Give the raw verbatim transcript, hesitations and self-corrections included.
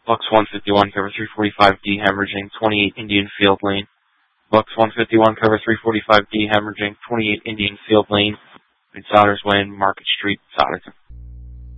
Bucks one fifty-one, cover three forty-five D, hemorrhaging, twenty-eight Indian Field Lane. Bucks one fifty-one, cover three forty-five D, hemorrhaging, twenty-eight Indian Field Lane. Souders Way, Market Street, Souderton.